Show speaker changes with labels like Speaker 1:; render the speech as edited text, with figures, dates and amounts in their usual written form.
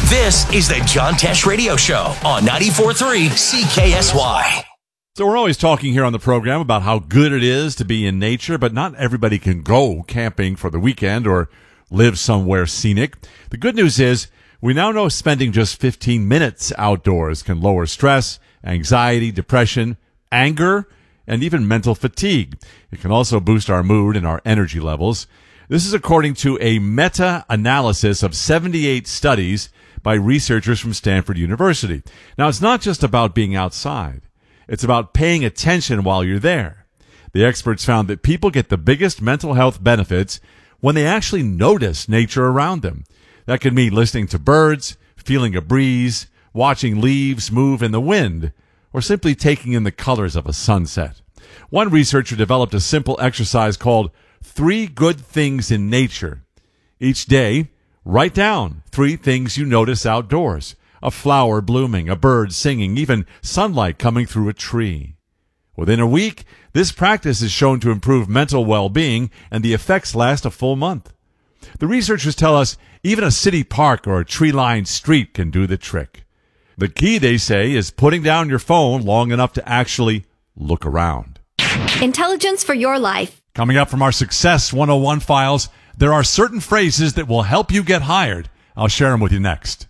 Speaker 1: This is the John Tesh Radio Show on 94.3 CKSY.
Speaker 2: So we're always talking here on the program about how good it is to be in nature, but not everybody can go camping for the weekend or live somewhere scenic. The good news is we now know spending just 15 minutes outdoors can lower stress, anxiety, depression, anger, and even mental fatigue. It can also boost our mood and our energy levels. This is according to a meta-analysis of 78 studies by researchers from Stanford University. Now, it's not just about being outside. It's about paying attention while you're there. The experts found that people get the biggest mental health benefits when they actually notice nature around them. That could mean listening to birds, feeling a breeze, watching leaves move in the wind, or simply taking in the colors of a sunset. One researcher developed a simple exercise called 3 Good Things in Nature. Each day, write down 3 things you notice outdoors. A flower blooming, a bird singing, even sunlight coming through a tree. Within a week, this practice is shown to improve mental well-being, and the effects last a full month. The researchers tell us even a city park or a tree-lined street can do the trick. The key, they say, is putting down your phone long enough to actually look around.
Speaker 3: Intelligence for your life.
Speaker 2: Coming up from our Success 101 files, there are certain phrases that will help you get hired. I'll share them with you next.